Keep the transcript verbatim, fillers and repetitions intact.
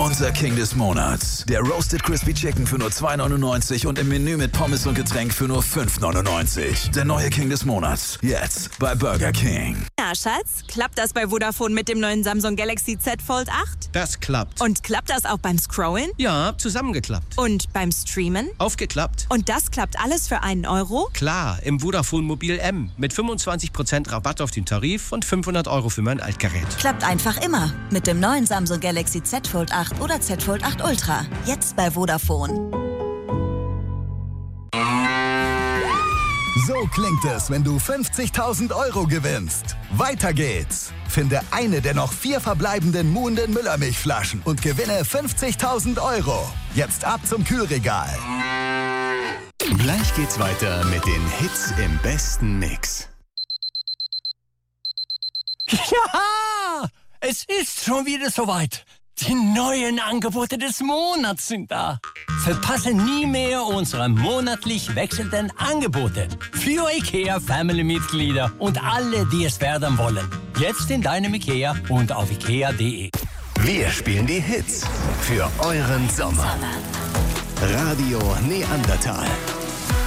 Unser King des Monats. Der Roasted Crispy Chicken für nur zwei neunundneunzig und im Menü mit Pommes und Getränk für nur fünf neunundneunzig. Der neue King des Monats. Jetzt bei Burger King. Ja, Schatz, klappt das bei Vodafone mit dem neuen Samsung Galaxy Z Fold acht? Das klappt. Und klappt das auch beim Scrollen? Ja, zusammengeklappt. Und beim Streamen? Aufgeklappt. Und das klappt alles für einen Euro? Klar, im Vodafone Mobil M. Mit fünfundzwanzig Prozent Rabatt auf den Tarif und fünfhundert Euro für mein Altgerät. Klappt einfach immer. Mit dem neuen Samsung Galaxy Z Fold acht oder Z Fold acht Ultra. Jetzt bei Vodafone. So klingt es, wenn du fünfzigtausend Euro gewinnst. Weiter geht's. Finde eine der noch vier verbleibenden Muhnden Müllermilchflaschen und gewinne fünfzigtausend Euro. Jetzt ab zum Kühlregal. Gleich geht's weiter mit den Hits im besten Mix. Ja, es ist schon wieder soweit. Die neuen Angebote des Monats sind da. Verpasse nie mehr unsere monatlich wechselnden Angebote. Für IKEA Family-Mitglieder und alle, die es werden wollen. Jetzt in deinem IKEA und auf ikea punkt de. Wir spielen die Hits für euren Sommer. Radio Neandertal.